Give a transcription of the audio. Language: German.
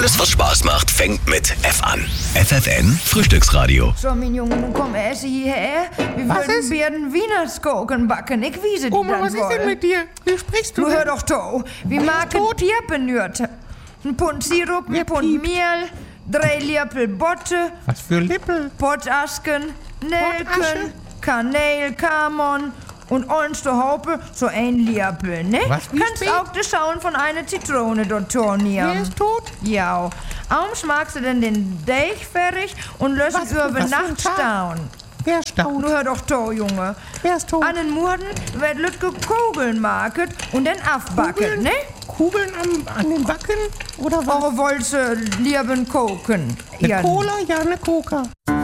Alles, was Spaß macht, fängt mit F an. FFN Frühstücksradio. So, mein Junge, nun komm erst hierher. Wir würden Wienerskoken backen. Ich wiese dir Oma, was ist denn mit dir? Wie sprichst du? Du hör doch to. Wir machen Piepenürte. Ein Pund Sirup, ein Pund Mehl, 3 Lippel Botte, Was für Lippel? Potasken, Nelken, Kanäle, Kamon und uns zu Haupe so ein Lippel, ne? Was, wie Kannst spät? auch den Schauen von einer Zitrone dort tornieren. Wer ist tot? Ja. Abends magst du dann den Deich fertig und lösen Was über für ein Nacht Tag? stauen. Wer staunt? Du hör doch to, Junge. Wer ist tot? An den Murden wird Lütke Kugeln market und dann afbacket, Kugeln? ne? Kugeln an den Backen? Oder was? Eure Wolze lieben koken. Eine Cola, ja, eine Coca.